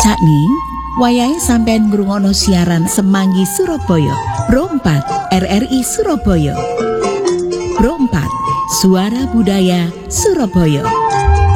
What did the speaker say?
Cakni, wayahe sampean ngrungokno siaran Semanggi Surabaya, Pro 4 RRI Surabaya. Pro 4 Suara Budaya Surabaya.